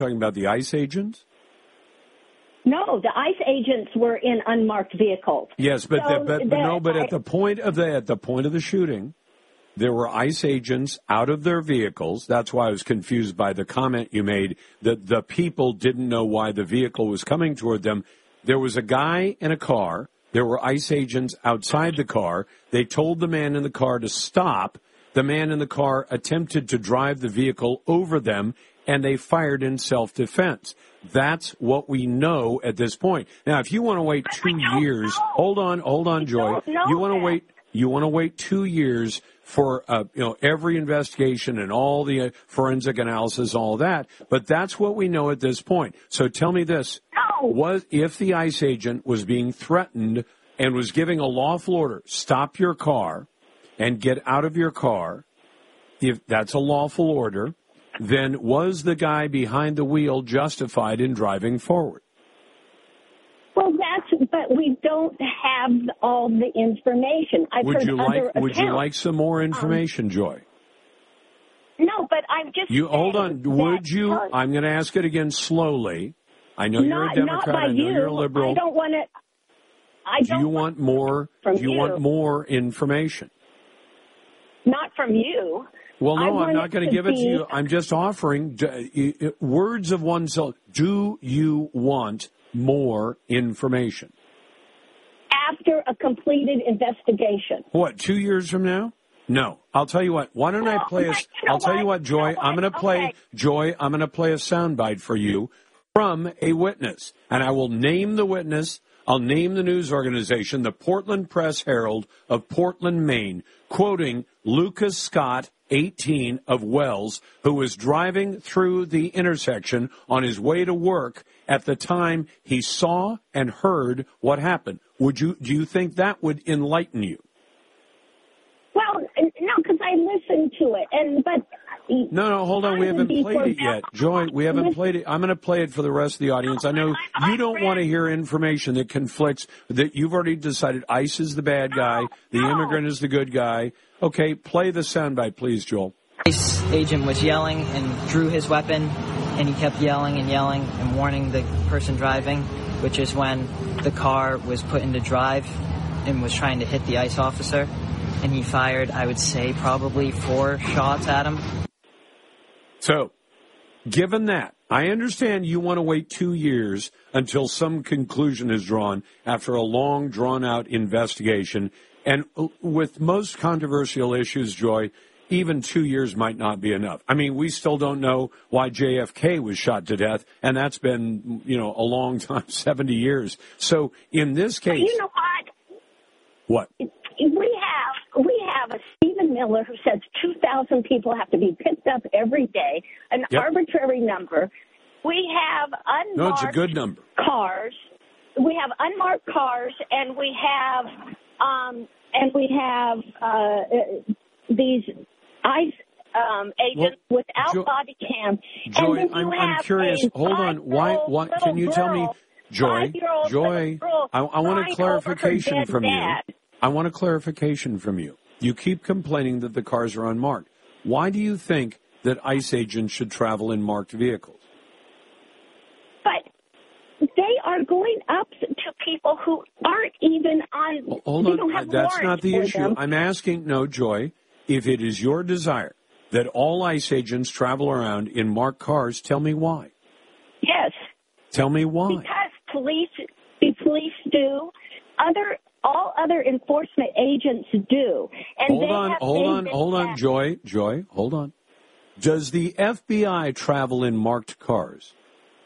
Talking about the ICE agents? No, the ICE agents were in unmarked vehicles. Yes, but at the point of the shooting, there were ICE agents out of their vehicles. That's why I was confused by the comment you made that the people didn't know why the vehicle was coming toward them. There was a guy in a car. There were ICE agents outside the car. They told the man in the car to stop. The man in the car attempted to drive the vehicle over them, and they fired in self-defense. That's what we know at this point. Now, if you want to wait 2 years, hold on, Joy. You want to wait 2 years for every investigation and all the forensic analysis, all that. But that's what we know at this point. So tell me this: if the ICE agent was being threatened and was giving a lawful order, stop your car and get out of your car, if that's a lawful order, then was the guy behind the wheel justified in driving forward? Well, but we don't have all the information. Would you like some more information, Joy? No, but I'm just. Hold on. Would you? I'm going to ask it again slowly. I know you're a Democrat. I know you're a liberal. I don't want to. Do you want more? Do you want more information? Not from you. Well, no, I'm not going to give it to you. I'm just offering words of oneself. Do you want more information? After a completed investigation. What, 2 years from now? No. I'll tell you what. Why don't I play I'll tell you what, Joy. I'm going to play, Joy, I'm going to play a soundbite for you from a witness. And I will name the witness. I'll name the news organization, the Portland Press Herald of Portland, Maine, quoting Lucas Scott, 18, of Wells, who was driving through the intersection on his way to work at the time he saw and heard what happened. Do you think that would enlighten you? Well, no, because I listened to it, but no, hold on. We haven't played it yet. Joy, we haven't played it. I'm going to play it for the rest of the audience. I know you don't want to hear information that conflicts, that you've already decided ICE is the bad guy, the immigrant is the good guy. Okay, play the soundbite, please, Joel. ICE agent was yelling and drew his weapon, and he kept yelling and warning the person driving, which is when the car was put into drive and was trying to hit the ICE officer. And he fired, I would say, probably 4 shots at him. So, given that, I understand you want to wait 2 years until some conclusion is drawn after a long, drawn-out investigation. And with most controversial issues, Joy, even 2 years might not be enough. I mean, we still don't know why JFK was shot to death, and that's been, a long time, 70 years. So, in this case... You know what? What? We have a Stephen Miller who says 2,000 people have to be picked up every day, an arbitrary number. We have unmarked No, it's a good number. Cars. We have unmarked cars, and we have these ICE agents without body cams. Joy, I'm curious. Hold on. Why? Can you tell me, Joy? I want a clarification from you. I want a clarification from you. You keep complaining that the cars are unmarked. Why do you think that ICE agents should travel in marked vehicles? But they are going up to people who aren't even on... Hold on. That's not the issue. I'm asking, Joy, if it is your desire that all ICE agents travel around in marked cars, tell me why. Yes. Tell me why. Because the police do. All other enforcement agents do. And hold on, Joy, hold on. Does the FBI travel in marked cars?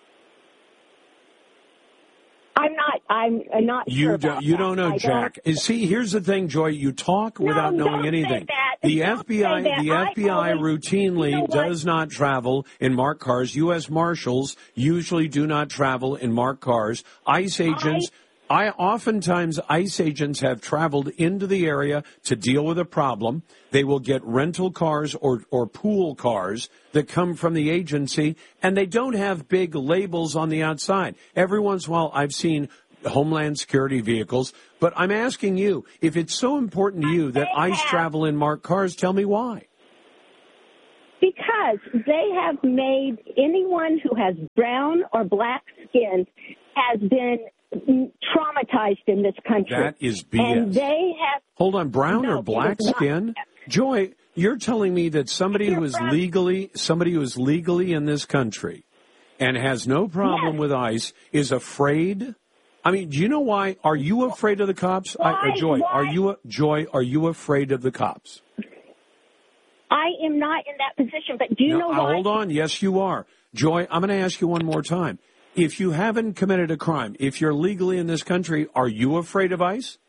I'm not sure about You don't know, Jack. See, here's the thing, Joy. You talk without knowing anything. The FBI routinely does not travel in marked cars. U.S. Marshals usually do not travel in marked cars. ICE agents... Oftentimes, ICE agents have traveled into the area to deal with a problem. They will get rental cars or pool cars that come from the agency, and they don't have big labels on the outside. Every once in a while, I've seen Homeland Security vehicles, but I'm asking you, if it's so important to you that ICE travel in marked cars, tell me why. Because they have made anyone who has brown or black skin has been traumatized in this country. That is BS. And they have... Hold on, brown or black skin? Joy, you're telling me that somebody who is legally in this country and has no problem with ICE is afraid? I mean, do you know why? Are you afraid of the cops? Joy, are you afraid of the cops? I am not in that position, but do you know why? Hold on. Yes, you are. Joy, I'm going to ask you one more time. If you haven't committed a crime, if you're legally in this country, are you afraid of ICE?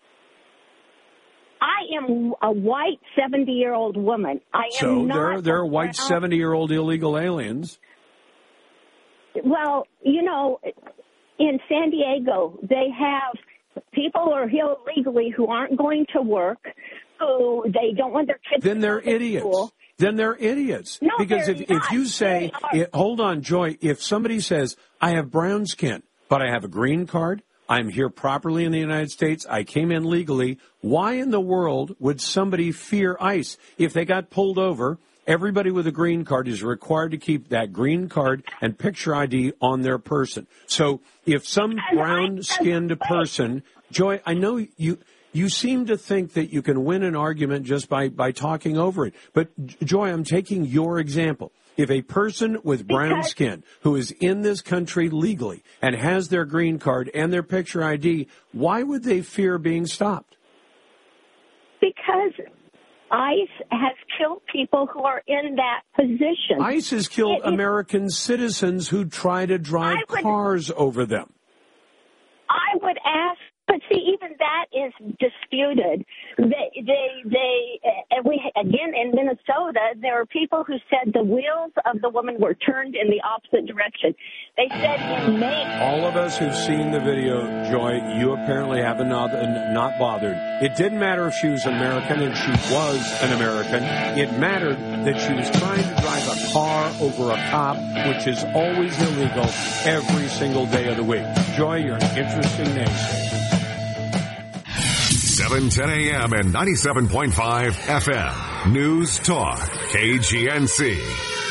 I am a white 70-year-old woman. There are white 70-year-old illegal aliens. Well, you know, in San Diego, they have people who are here illegally who aren't going to work, who they don't want their kids then they're idiots. School. Then they're idiots. No, because if you say, hold on, Joy, if somebody says, I have brown skin, but I have a green card, I'm here properly in the United States, I came in legally, why in the world would somebody fear ICE? If they got pulled over, everybody with a green card is required to keep that green card and picture ID on their person. So if some brown-skinned person, Joy, I know you seem to think that you can win an argument just by talking over it. But, Joy, I'm taking your example. If a person with brown skin who is in this country legally and has their green card and their picture ID, why would they fear being stopped? Because ICE has killed people who are in that position. ICE has killed American citizens who try to drive cars over them. I would ask, but see, even that is disputed. Again, in Minnesota, there are people who said the wheels of the woman were turned in the opposite direction. They said in May. All of us who've seen the video, Joy, you apparently have not bothered. It didn't matter if she was an American, and she was an American. It mattered that she was trying to drive a car over a cop, which is always illegal every single day of the week. Joy, you're an interesting naysayer. 7:10 a.m. and 97.5 FM. News Talk, KGNC.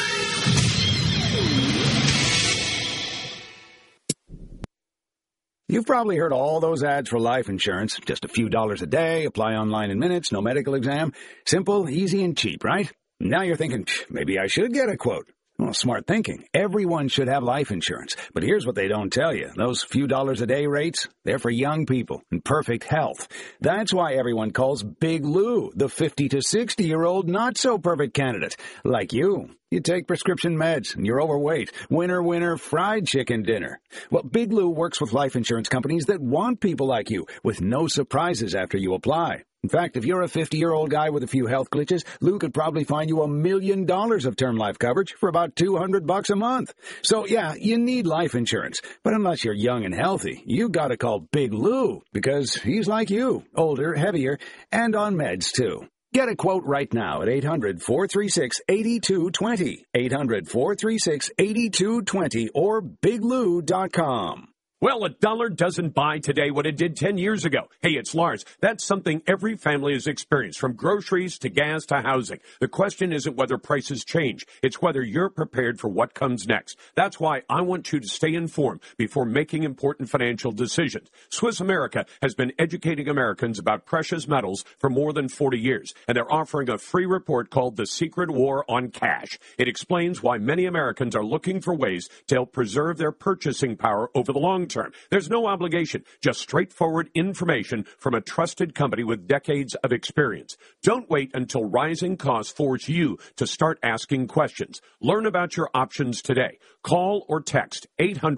You've probably heard all those ads for life insurance. Just a few dollars a day, apply online in minutes, no medical exam. Simple, easy, and cheap, right? Now you're thinking, maybe I should get a quote. Well, smart thinking. Everyone should have life insurance. But here's what they don't tell you. Those few dollars a day rates, they're for young people in perfect health. That's why everyone calls Big Lou the 50 to 60-year-old not-so-perfect candidate. Like you. You take prescription meds and you're overweight. Winner, winner, fried chicken dinner. Well, Big Lou works with life insurance companies that want people like you with no surprises after you apply. In fact, if you're a 50-year-old guy with a few health glitches, Lou could probably find you $1 million of term life coverage for about $200 a month. So, yeah, you need life insurance. But unless you're young and healthy, you got to call Big Lou because he's like you, older, heavier, and on meds, too. Get a quote right now at 800-436-8220, 800-436-8220, or biglou.com. Well, $1 doesn't buy today what it did 10 years ago. Hey, it's Lars. That's something every family has experienced, from groceries to gas to housing. The question isn't whether prices change. It's whether you're prepared for what comes next. That's why I want you to stay informed before making important financial decisions. Swiss America has been educating Americans about precious metals for more than 40 years, and they're offering a free report called The Secret War on Cash. It explains why many Americans are looking for ways to help preserve their purchasing power over the long term. There's no obligation, just straightforward information from a trusted company with decades of experience. Don't wait until rising costs force you to start asking questions. Learn about your options today. Call or text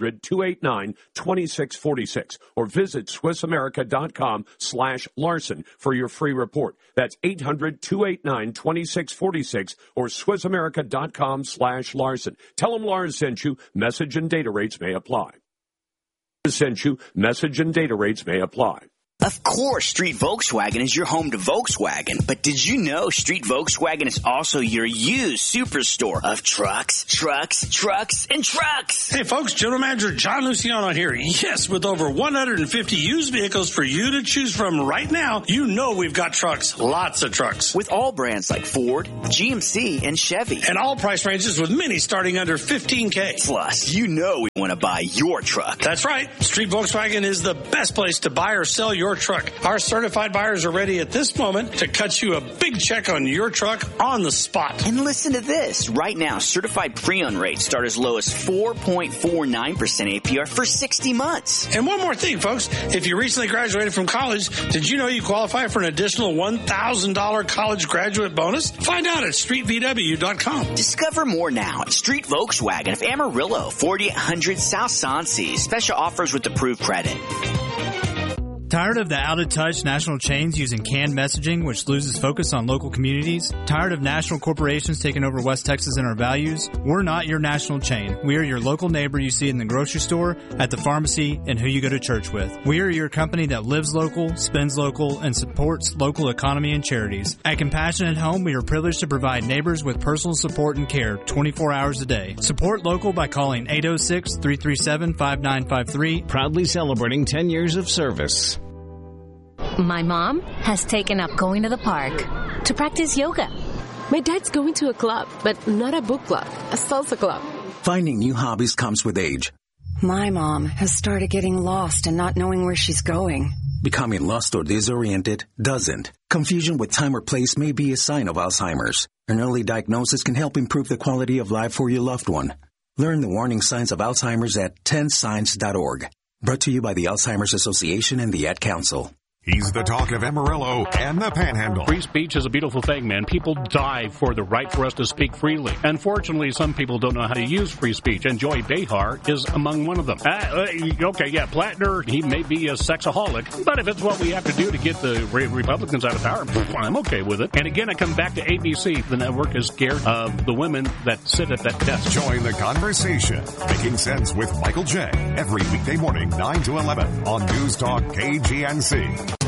800-289-2646 or visit SwissAmerica.com/Larson for your free report. That's 800-289-2646 or SwissAmerica.com/Larson. Tell them Lars sent you. Message and data rates may apply. Sent you. Message and data rates may apply. Of course, Street Volkswagen is your home to Volkswagen, but did you know Street Volkswagen is also your used superstore of trucks, and trucks? Hey folks, General Manager John Luciano here. Yes, with over 150 used vehicles for you to choose from right now, you know we've got trucks, lots of trucks. With all brands like Ford, GMC, and Chevy. And all price ranges with many starting under $15,000. Plus, you know we want to buy your truck. That's right. Street Volkswagen is the best place to buy or sell your truck. Our certified buyers are ready at this moment to cut you a big check on your truck on the spot. And listen to this. Right now, certified pre-owned rates start as low as 4.49% APR for 60 months. And one more thing, folks. If you recently graduated from college, did you know you qualify for an additional $1,000 college graduate bonus? Find out at streetvw.com. Discover more now at Street Volkswagen of Amarillo, 4800 South Sonse. Special offers with approved credit. Tired of the out-of-touch national chains using canned messaging, which loses focus on local communities? Tired of national corporations taking over West Texas and our values? We're not your national chain. We are your local neighbor you see in the grocery store, at the pharmacy, and who you go to church with. We are your company that lives local, spends local, and supports local economy and charities. At Compassionate Home, we are privileged to provide neighbors with personal support and care 24 hours a day. Support local by calling 806-337-5953. Proudly celebrating 10 years of service. My mom has taken up going to the park to practice yoga. My dad's going to a club, but not a book club, a salsa club. Finding new hobbies comes with age. My mom has started getting lost and not knowing where she's going. Becoming lost or disoriented doesn't. Confusion with time or place may be a sign of Alzheimer's. An early diagnosis can help improve the quality of life for your loved one. Learn the warning signs of Alzheimer's at 10signs.org. Brought to you by the Alzheimer's Association and the Ad Council. He's the talk of Amarillo and the Panhandle. Free speech is a beautiful thing, man. People die for the right for us to speak freely. Unfortunately, some people don't know how to use free speech, and Joy Behar is among one of them. Plattner, he may be a sexaholic, but if it's what we have to do to get the Republicans out of power, I'm okay with it. And again, I come back to ABC. The network is scared of the women that sit at that desk. Join the conversation. Making Sense with Michael J. Every weekday morning, 9 to 11 on News Talk KGNC.